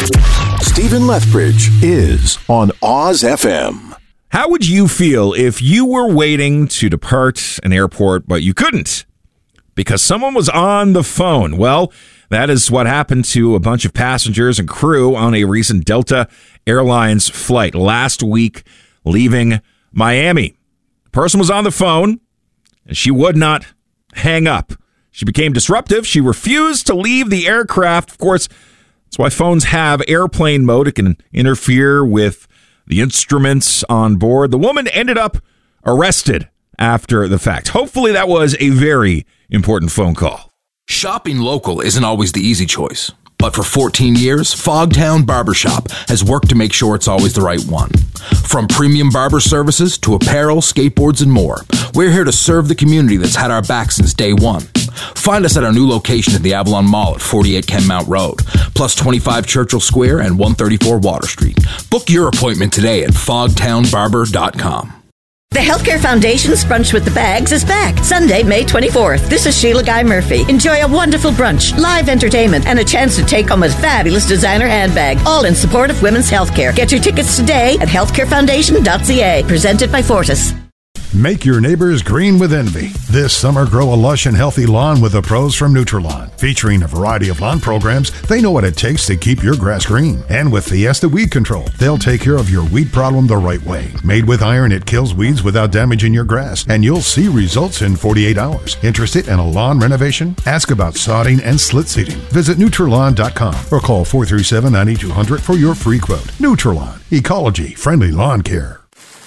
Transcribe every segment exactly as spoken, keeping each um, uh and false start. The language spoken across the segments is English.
Stephen Lethbridge is on Oz F M. How would you feel if you were waiting to depart an airport, but you couldn't because someone was on the phone? Well, that is what happened to a bunch of passengers and crew on a recent Delta Airlines flight last week leaving Miami. The person was on the phone, and she would not hang up. She became disruptive. She refused to leave the aircraft. Of course, that's why phones have airplane mode. It can interfere with the instruments on board. The woman ended up arrested after the fact. Hopefully that was a very important phone call. Shopping local isn't always the easy choice. But for fourteen years, Fogtown Barbershop has worked to make sure it's always the right one. From premium barber services to apparel, skateboards, and more, we're here to serve the community that's had our back since day one. Find us at our new location at the Avalon Mall at forty-eight Kenmount Road, plus twenty-five Churchill Square and one thirty-four Water Street. Book your appointment today at fogtown barber dot com. The Healthcare Foundation's Brunch with the Bags is back, Sunday, May twenty-fourth. This is Sheila Guy Murphy. Enjoy a wonderful brunch, live entertainment, and a chance to take home a fabulous designer handbag, all in support of women's healthcare. Get your tickets today at healthcare foundation dot c a. Presented by Fortis. Make your neighbors green with envy. This summer, grow a lush and healthy lawn with the pros from Nutrilon. Featuring a variety of lawn programs, they know what it takes to keep your grass green. And with Fiesta Weed Control, they'll take care of your weed problem the right way. Made with iron, it kills weeds without damaging your grass, and you'll see results in forty-eight hours. Interested in a lawn renovation? Ask about sodding and slit seeding. Visit Nutrilon dot com or call four three seven, nine two zero zero for your free quote. Nutrilon, ecology-friendly lawn care.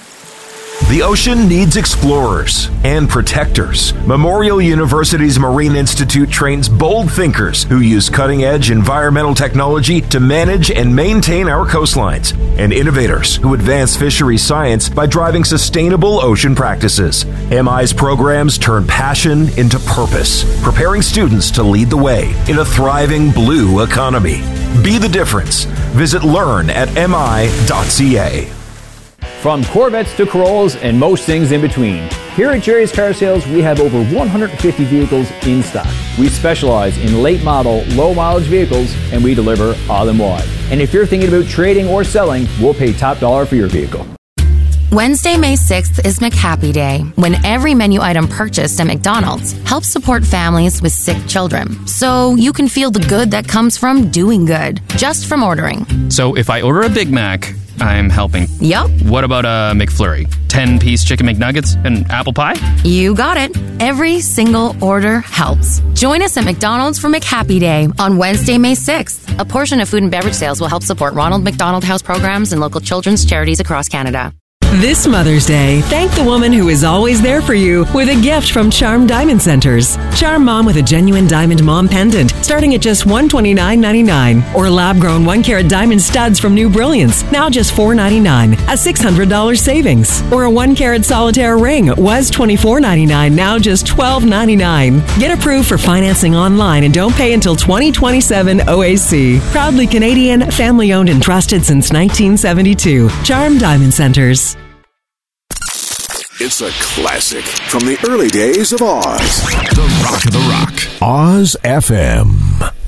The ocean needs explorers and protectors. Memorial University's Marine Institute trains bold thinkers who use cutting-edge environmental technology to manage and maintain our coastlines, and innovators who advance fisheries science by driving sustainable ocean practices. M I's programs turn passion into purpose, preparing students to lead the way in a thriving blue economy. Be the difference. Visit learn at m i dot c a. From Corvettes to Corollas and most things in between, here at Jerry's Car Sales, we have over one hundred fifty vehicles in stock. We specialize in late model, low mileage vehicles, and we deliver island-wide. And if you're thinking about trading or selling, we'll pay top dollar for your vehicle. Wednesday, May sixth is McHappy Day, when every menu item purchased at McDonald's helps support families with sick children. So you can feel the good that comes from doing good, just from ordering. So if I order a Big Mac, I'm helping. Yup. What about a McFlurry? ten-piece chicken McNuggets and apple pie? You got it. Every single order helps. Join us at McDonald's for McHappy Day on Wednesday, May sixth. A portion of food and beverage sales will help support Ronald McDonald House programs and local children's charities across Canada. This Mother's Day, thank the woman who is always there for you with a gift from Charm Diamond Centers. Charm Mom with a genuine diamond mom pendant starting at just one hundred twenty-nine ninety-nine. Or lab-grown one-carat diamond studs from New Brilliance, now just four hundred ninety-nine, a six hundred dollars savings. Or a one-carat solitaire ring was twenty-four ninety-nine, now just twelve ninety-nine. Get approved for financing online and don't pay until twenty twenty-seven O A C. Proudly Canadian, family-owned and trusted since nineteen seventy-two. Charm Diamond Centers. It's a classic from the early days of Oz. The Rock of the Rock. Oz F M.